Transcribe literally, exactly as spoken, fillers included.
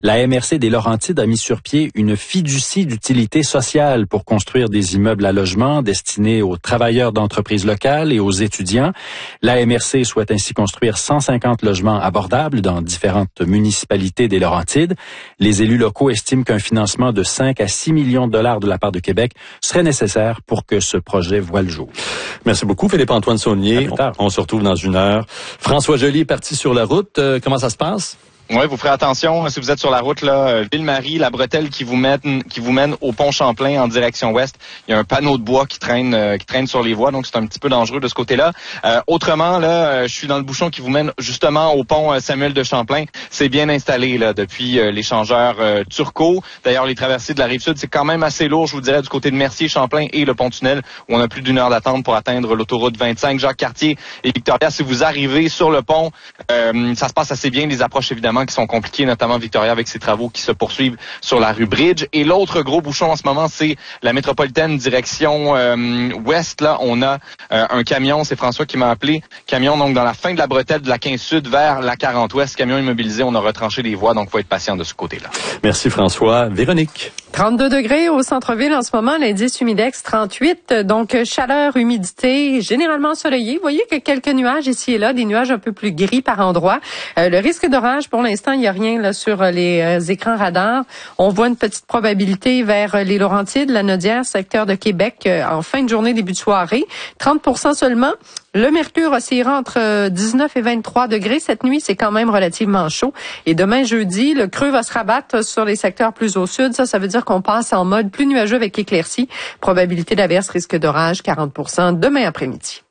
La M R C des Laurentides a mis sur pied une fiducie d'utilité sociale pour construire des immeubles à logement destinés aux travailleurs d'entreprises locales et aux étudiants. La M R C souhaite ainsi construire cent cinquante logements abordables dans différentes municipalités des Laurentides. Les élus locaux estiment qu'un financement de cinq à six millions de dollars de la part de Québec serait nécessaire pour que ce projet voie le jour. Merci beaucoup, Philippe-Antoine Saunier. On, on se retrouve dans une heure. François Joly est parti sur la route. Euh, comment ça se passe? Oui, vous ferez attention si vous êtes sur la route là, Ville-Marie, la bretelle qui vous mène qui vous mène au pont Champlain en direction ouest. Il y a un panneau de bois qui traîne euh, qui traîne sur les voies, donc c'est un petit peu dangereux de ce côté-là. Euh, autrement là, je suis dans le bouchon qui vous mène justement au pont Samuel de Champlain. C'est bien installé là depuis euh, l'échangeur euh, Turcot. D'ailleurs, les traversées de la rive sud, c'est quand même assez lourd, je vous dirais, du côté de Mercier, Champlain et le pont-tunnel où on a plus d'une heure d'attente pour atteindre l'autoroute vingt-cinq, Jacques-Cartier et Victoria. Si vous arrivez sur le pont, euh, ça se passe assez bien. Les approches évidemment qui sont compliquées, notamment Victoria avec ses travaux qui se poursuivent sur la rue Bridge. Et l'autre gros bouchon en ce moment, c'est la métropolitaine direction euh, ouest. Là, on a euh, un camion, c'est François qui m'a appelé, camion donc dans la fin de la bretelle de la quinze sud vers la quarante ouest, camion immobilisé, on a retranché les voies, donc il faut être patient de ce côté-là. Merci François. Véronique. trente-deux degrés au centre-ville en ce moment, l'indice humidex trente-huit, donc chaleur, humidité, généralement ensoleillé. Vous voyez que quelques nuages ici et là, des nuages un peu plus gris par endroits. Euh, le risque d'orage, pour l'instant, il n'y a rien là sur les euh, écrans radars. On voit une petite probabilité vers les Laurentides, la Nodière, secteur de Québec, euh, en fin de journée, début de soirée. trente pour cent seulement. Le mercure oscillera entre dix-neuf et vingt-trois degrés. Cette nuit, c'est quand même relativement chaud. Et demain, jeudi, le creux va se rabattre sur les secteurs plus au sud. Ça, ça veut dire qu'on passe en mode plus nuageux avec éclaircies. Probabilité d'averse, risque d'orage, quarante pour cent demain après-midi.